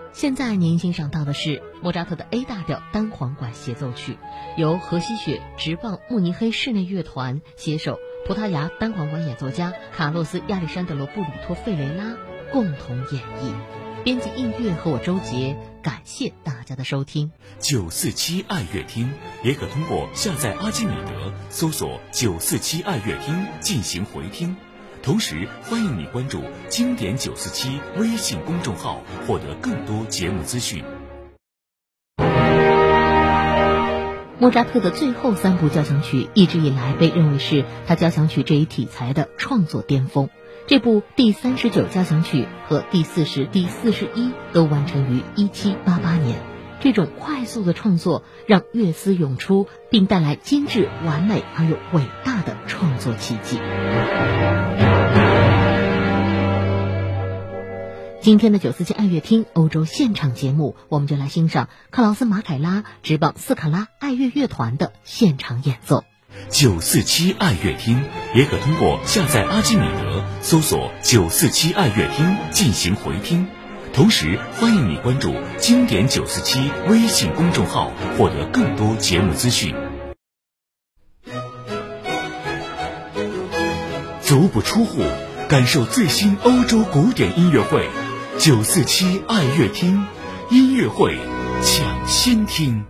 现在您欣赏到的是莫扎特的 A 大调单簧管协奏曲，由荷西雪直棒慕尼黑室内乐团携手葡萄牙单簧管演奏家卡洛斯·亚历山德罗·布里托·费雷拉共同演绎。编辑音乐和我周杰，感谢大家的收听。 947爱乐厅也可通过下载阿基米德搜索947爱乐厅进行回听。同时欢迎你关注经典947微信公众号，获得更多节目资讯。 莫扎特的最后3部交响曲一直以来被认为是他交响曲这一题材的创作巅峰。这部第39交响曲和第40、第41都完成于1788年。这种快速的创作让乐思涌出，并带来精致、完美而又伟大的创作奇迹。今天的947爱乐厅欧洲现场节目，我们就来欣赏克劳斯·马凯拉直棒斯卡拉爱乐乐团的现场演奏。 947爱乐厅也可通过下载阿基米德搜索947爱乐厅进行回听。同时欢迎你关注经典947微信公众号，获得更多节目资讯。足不出户，感受最新欧洲古典音乐会。947爱乐厅音乐会抢先听。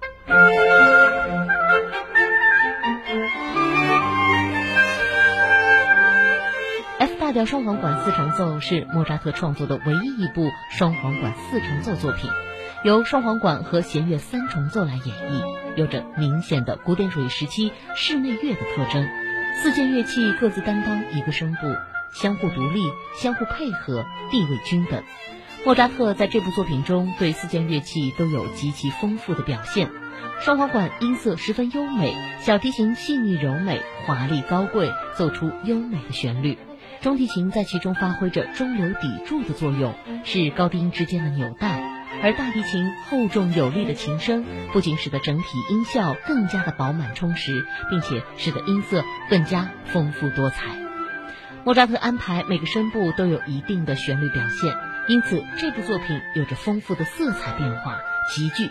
F 大调双簧管4重奏是莫扎特创作的唯一一部双簧管4重奏作品，由双簧管和弦乐3重奏来演绎，有着明显的古典主义时期室内乐的特征。4件乐器各自担当一个声部，相互独立，相互配合，地位均等。莫扎特在这部作品中对4件乐器都有极其丰富的表现。双簧管音色十分优美，小提琴细腻柔美，华丽高贵，奏出优美的旋律。中提琴在其中发挥着中流砥柱的作用，是高低音之间的纽带，而大提琴厚重有力的琴声不仅使得整体音效更加的饱满充实，并且使得音色更加丰富多彩。莫扎特安排每个声部都有一定的旋律表现，因此这部作品有着丰富的色彩变化，极具